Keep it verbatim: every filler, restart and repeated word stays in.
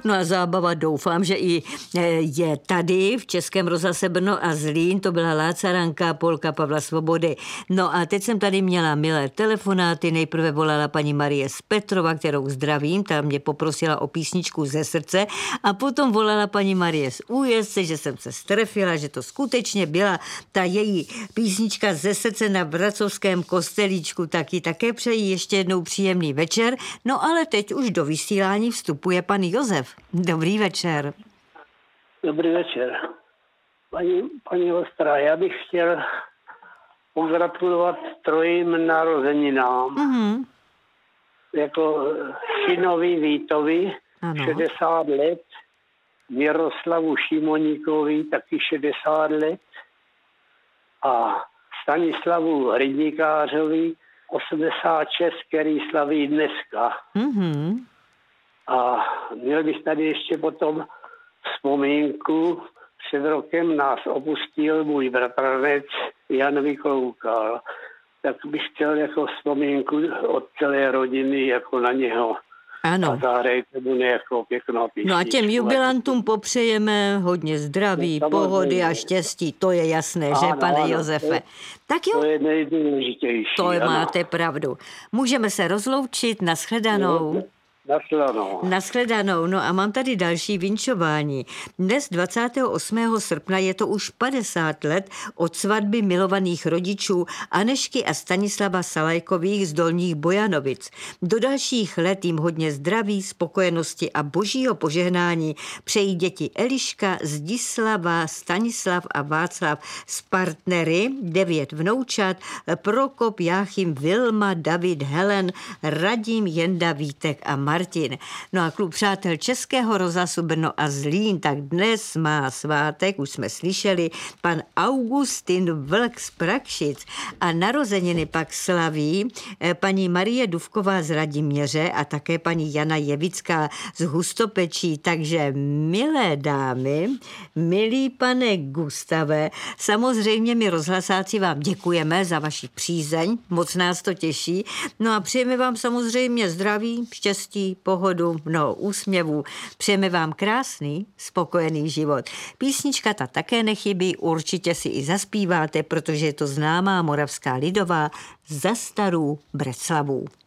No a zábava, doufám, že i je tady v Českém rozhlase Brno a Zlín, to byla Lácaranka, polka Pavla Svobody. No a teď jsem tady měla milé telefonáty, nejprve volala paní Marie z Petrova, kterou zdravím, ta mě poprosila o písničku ze srdce a potom volala paní Marie z Újezdce, že jsem se strefila, že to skutečně byla ta její písnička ze srdce na Vracovském kostelíčku, taky také přeji ještě jednou příjemný večer. No ale teď už do vysílání vstupuje pan Josef. Dobrý večer. Dobrý večer. Paní, paní Ostrá, já bych chtěl pogratulovat trojím narozeninám. Mm-hmm. Jako synovi Vítovi, ano. šedesát let, Miroslavu Šimoníkovi taky šedesát let a Stanislavu Rybníkářovi osmdesát šest, který slaví dneska. Mm-hmm. A měl bych tady ještě potom vzpomínku. Před rokem nás opustil můj bratranec Jan Vykloukal. Tak bych chtěl jako vzpomínku od celé rodiny jako na něho. Ano. A zahrajte mu jako pěknou písničku. No a těm jubilantům popřejeme hodně zdraví, no, pohody a štěstí. To je jasné, ano, že, pane ano, Josefe? To, tak jo. To je nejdůležitější. To ano. máte pravdu. Můžeme se rozloučit, nashledanou. No. Nashledanou. Nashledanou. No a mám tady další vinčování. Dnes dvacátého osmého srpna je to už padesát let od svatby milovaných rodičů Anešky a Stanislava Salajkových z Dolních Bojanovic. Do dalších let jim hodně zdraví, spokojenosti a božího požehnání přejí děti Eliška, Zdislava, Stanislav a Václav s partnery, devět vnoučat, Prokop, Jáchym, Vilma, David, Helen, Radim, Jenda, Vítek a Martin. No a klub přátel Českého rozhlasu Brno a Zlín tak dnes má svátek, už jsme slyšeli, pan Augustin Vlk z Prakšic a narozeniny pak slaví paní Marie Dufková z Radiměře a také paní Jana Jevická z Hustopečí. Takže milé dámy, milý pane Gustave, samozřejmě my rozhlasáci vám děkujeme za vaši přízeň, moc nás to těší. No a přejeme vám samozřejmě zdraví, štěstí, pohodu, mnoho úsměvů. Přejeme vám krásný, spokojený život. Písnička ta také nechybí, určitě si i zaspíváte, protože je to známá moravská lidová Za starou Břeclavu.